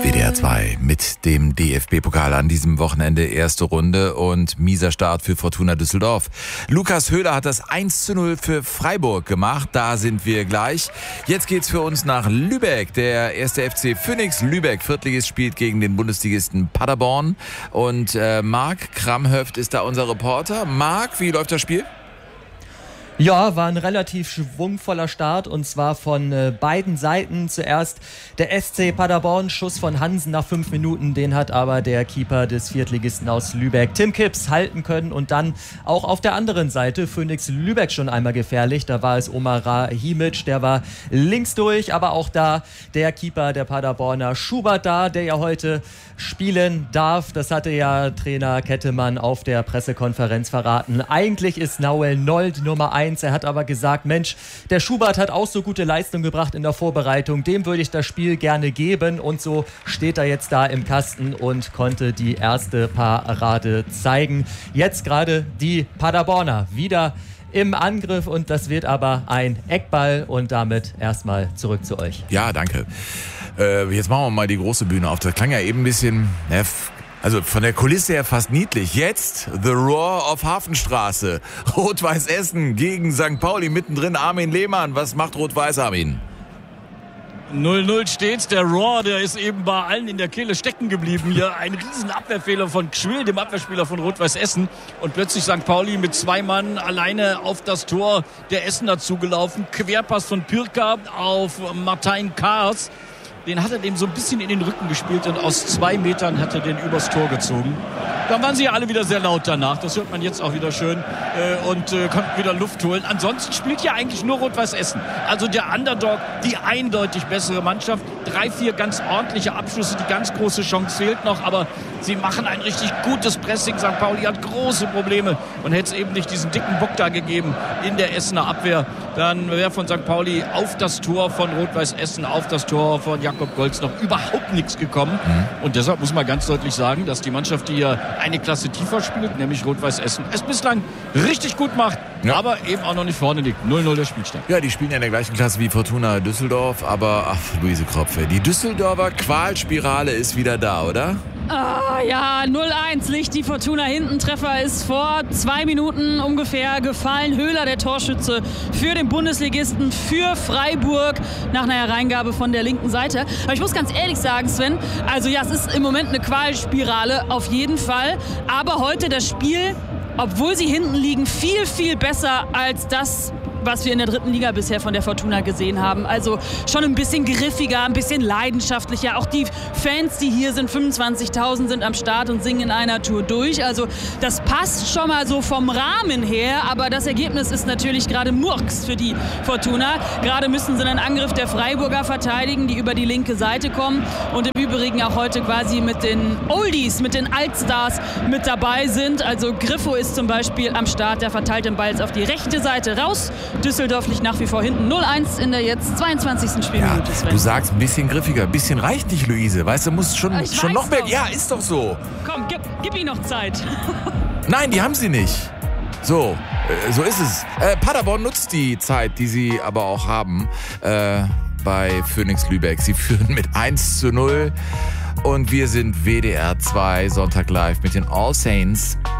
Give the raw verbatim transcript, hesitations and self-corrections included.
W D R zwei mit dem D F B-Pokal an diesem Wochenende erste Runde und mieser Start für Fortuna Düsseldorf. Lukas Höhler hat das eins zu null für Freiburg gemacht, da sind wir gleich. Jetzt geht's für uns nach Lübeck. Der erste F C Phoenix Lübeck, Viertligist, spielt gegen den Bundesligisten Paderborn und äh, Marc Kramhöft ist da unser Reporter. Marc, wie läuft das Spiel? Ja, war ein relativ schwungvoller Start und zwar von äh, beiden Seiten. Zuerst der S C Paderborn, Schuss von Hansen nach fünf Minuten, den hat aber der Keeper des Viertligisten aus Lübeck, Tim Kipps, halten können und dann auch auf der anderen Seite Phoenix Lübeck schon einmal gefährlich. Da war es Omar Rahimic, der war links durch, aber auch da der Keeper der Paderborner Schubert da, der ja heute spielen darf. Das hatte ja Trainer Kettemann auf der Pressekonferenz verraten. Eigentlich ist Nauel Noll die Nummer eins. Er hat aber gesagt, Mensch, der Schubert hat auch so gute Leistung gebracht in der Vorbereitung. Dem würde ich das Spiel gerne geben. Und so steht er jetzt da im Kasten und konnte die erste Parade zeigen. Jetzt gerade die Paderborner wieder im Angriff und das wird aber ein Eckball und damit erstmal zurück zu euch. Ja, danke. Äh, jetzt machen wir mal die große Bühne auf. Das klang ja eben ein bisschen... Ja, also von der Kulisse her fast niedlich. Jetzt The Roar of Hafenstraße. Rot-Weiß Essen gegen Sankt Pauli. Mittendrin Armin Lehmann. Was macht Rot-Weiß, Armin? null null steht's. Der Roar, der ist eben bei allen in der Kehle stecken geblieben. Hier ein riesen Abwehrfehler von Gschwil, dem Abwehrspieler von Rot-Weiß Essen. Und plötzlich Sankt Pauli mit zwei Mann alleine auf das Tor der Essener zugelaufen. Querpass von Pirka auf Martin Kaas. Den hat er dem so ein bisschen in den Rücken gespielt und aus zwei Metern hat er den übers Tor gezogen. Dann waren sie ja alle wieder sehr laut danach. Das hört man jetzt auch wieder schön äh, und äh, konnten wieder Luft holen. Ansonsten spielt ja eigentlich nur Rot-Weiß Essen. Also der Underdog, die eindeutig bessere Mannschaft. Drei, vier ganz ordentliche Abschlüsse. Die ganz große Chance fehlt noch, aber sie machen ein richtig gutes Pressing. Sankt Pauli hat große Probleme und hätte es eben nicht diesen dicken Bock da gegeben in der Essener Abwehr. Dann wäre von Sankt Pauli auf das Tor von Rot-Weiß Essen, auf das Tor von Jakob Golz noch überhaupt nichts gekommen. Mhm. Und deshalb muss man ganz deutlich sagen, dass die Mannschaft, die hier eine Klasse tiefer spielt, nämlich Rot-Weiß Essen, es bislang richtig gut macht, ja, aber eben auch noch nicht vorne liegt. null null der Spielstand. Ja, die spielen ja in der gleichen Klasse wie Fortuna Düsseldorf, aber ach, Luise Kropfe, die Düsseldorfer Qualspirale ist wieder da, oder? Ah, ja, null eins liegt die Fortuna hinten. Treffer ist vor zwei Minuten ungefähr gefallen. Höhler, der Torschütze für den Bundesligisten, für Freiburg, nach einer Hereingabe von der linken Seite. Aber ich muss ganz ehrlich sagen, Sven, also ja, es ist im Moment eine Qualspirale, auf jeden Fall. Aber heute das Spiel, obwohl sie hinten liegen, viel, viel besser als das, was wir in der dritten Liga bisher von der Fortuna gesehen haben. Also schon ein bisschen griffiger, ein bisschen leidenschaftlicher. Auch die Fans, die hier sind, fünfundzwanzigtausend sind am Start und singen in einer Tour durch. Also das passt schon mal so vom Rahmen her, aber das Ergebnis ist natürlich gerade Murks für die Fortuna. Gerade müssen sie einen Angriff der Freiburger verteidigen, die über die linke Seite kommen und im Übrigen auch heute quasi mit den Oldies, mit den Altstars mit dabei sind. Also Griffo ist zum Beispiel am Start, der verteilt den Ball jetzt auf die rechte Seite raus. Düsseldorf liegt nach wie vor hinten. null eins in der jetzt zweiundzwanzigsten Spielminute. Ja, du sagst ein bisschen griffiger, ein bisschen reicht nicht, Luise. Weißt du, musst schon, ich schon noch mehr... Doch. Ja, ist doch so. Komm, gib, gib ihm noch Zeit. Nein, die haben sie nicht. So, äh, so ist es. Äh, Paderborn nutzt die Zeit, die sie aber auch haben, äh, bei Phoenix Lübeck. Sie führen mit eins zu null und wir sind W D R zwei Sonntag live mit den All Saints.